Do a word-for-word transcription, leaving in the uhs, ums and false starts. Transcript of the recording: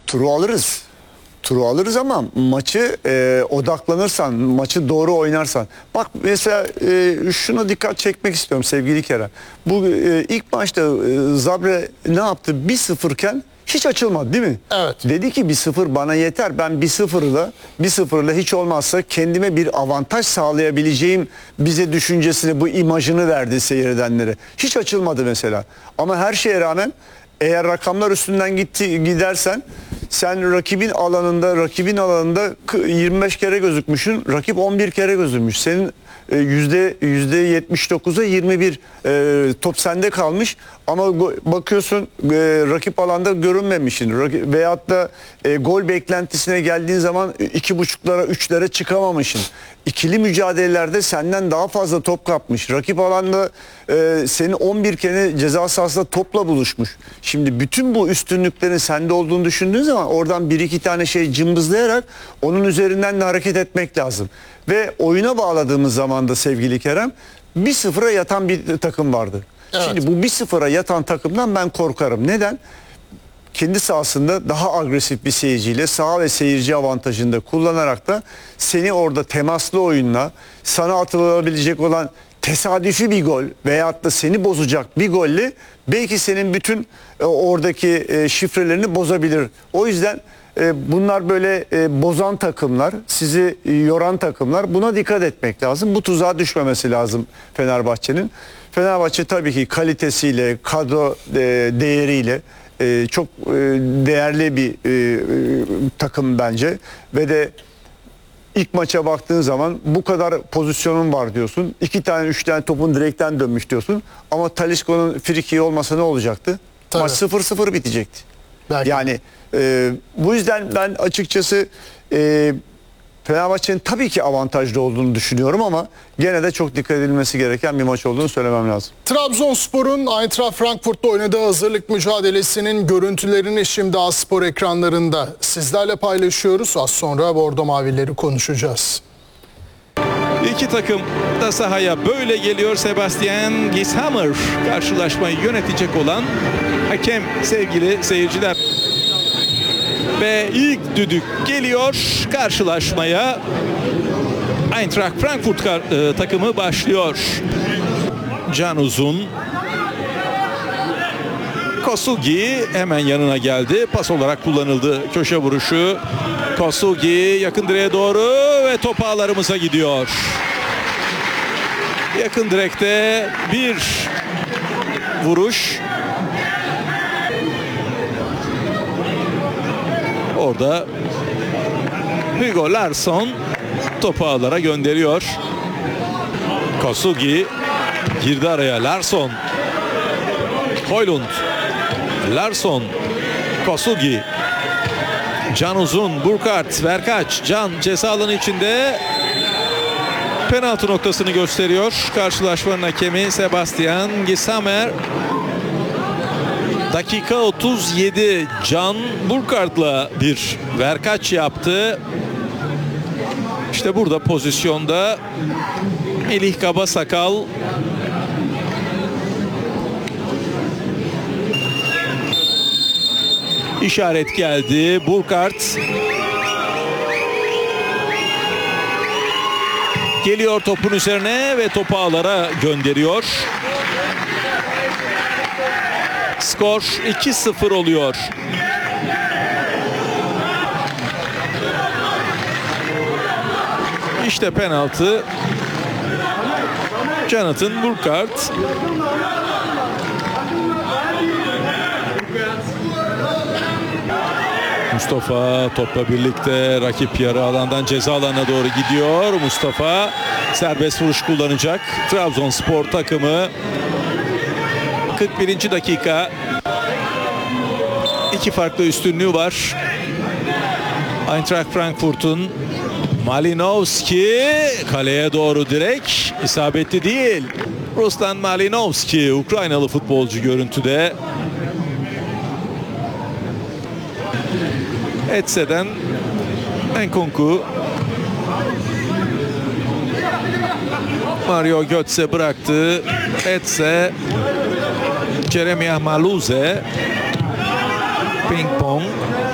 Turu alırız. Turu alırız ama maçı e, odaklanırsan, maçı doğru oynarsan. Bak mesela e, şuna dikkat çekmek istiyorum sevgili Kerem. Bu e, ilk maçta e, Zabre ne yaptı? bir sıfırken hiç açılmadı değil mi? Evet. Dedi ki bir sıfır bana yeter. Ben bir sıfırla bir sıfırla hiç olmazsa kendime bir avantaj sağlayabileceğim bize düşüncesini, bu imajını verdi seyredenlere. Hiç açılmadı mesela. Ama her şeye rağmen eğer rakamlar üstünden gitti gidersen sen rakibin alanında rakibin alanında yirmi beş kere gözükmüşsün. Rakip on bir kere gözükmüş. Senin e, yüzde yüzde yetmiş dokuza yirmi bir e, top sende kalmış ama bakıyorsun e, rakip alanda görünmemişsin. Rakip, veyahut da e, gol beklentisine geldiğin zaman iki buçuklara üçlere çıkamamışsın. İkili mücadelelerde senden daha fazla top kapmış. Rakip alanda e, senin on bir kere ceza sahasında topla buluşmuş. Şimdi bütün bu üstünlüklerin sende olduğunu düşündüğün zaman oradan bir iki tane şey cımbızlayarak onun üzerinden de hareket etmek lazım. Ve oyuna bağladığımız zaman da sevgili Kerem bir sıfıra yatan bir takım vardı. Evet. Şimdi bu bir sıfıra yatan takımdan ben korkarım. Neden? Kendi sahasında daha agresif bir seyirciyle saha ve seyirci avantajını da kullanarak da seni orada temaslı oyunla sana atılabilecek olan tesadüfi bir gol veyahut da seni bozacak bir golle belki senin bütün e, oradaki e, şifrelerini bozabilir. O yüzden e, bunlar böyle e, bozan takımlar, sizi e, yoran takımlar. Buna dikkat etmek lazım. Bu tuzağa düşmemesi lazım Fenerbahçe'nin. Fenerbahçe tabii ki kalitesiyle, kadro e, değeriyle Ee, çok e, değerli bir e, e, takım bence ve de ilk maça baktığın zaman bu kadar pozisyonun var diyorsun. İki tane üç tane topun direkten dönmüş diyorsun. Ama Talisca'nın frikiği olmasa ne olacaktı? Tabii. Maç sıfır sıfır bitecekti. Belki. Yani e, bu yüzden ben açıkçası e, Fenerbahçe'nin tabii ki avantajlı olduğunu düşünüyorum ama gene de çok dikkat edilmesi gereken bir maç olduğunu söylemem lazım. Trabzonspor'un Eintracht Frankfurt'ta oynadığı hazırlık mücadelesinin görüntülerini şimdi A-Spor ekranlarında sizlerle paylaşıyoruz. Az sonra Bordo Mavileri konuşacağız. İki takım da sahaya böyle geliyor. Sebastian Gishammer karşılaşmayı yönetecek olan hakem sevgili seyirciler. Ve ilk düdük geliyor karşılaşmaya. Eintracht Frankfurt e, takımı başlıyor. Can Uzun. Kosugi hemen yanına geldi. Pas olarak kullanıldı köşe vuruşu. Kosugi yakın direğe doğru ve top ağlarımıza gidiyor. Yakın direkte bir vuruş. Orada Hugo Larsson topu ağlara gönderiyor. Kosugi girdi araya. Larsson. Højlund. Larsson. Kosugi. Can Uzun. Burkhardt. Verkaç. Can ceza alanı içinde penaltı noktasını gösteriyor. Karşılaşmanın hakemi Sebastian Gishammer. Dakika otuz yedi. Can Burkhardt'la bir verkaç yaptı. İşte burada pozisyonda Melih Kabasakal işaret geldi. Burkhardt geliyor topun üzerine ve topu ağlara gönderiyor. Skor iki sıfır oluyor. İşte penaltı. Jonathan Burkhardt. Mustafa topla birlikte rakip yarı alandan ceza alanına doğru gidiyor. Mustafa serbest vuruş kullanacak. Trabzonspor takımı kırk birinci dakika. İki farklı üstünlüğü var. Eintracht Frankfurt'un Malinovski kaleye doğru direkt isabetli değil. Ruslan Malinovski Ukraynalı futbolcu görüntüde. Etse'den Enkunku. Mario Götze bıraktı. Etse. Jeremiah Maluze. Ping pong.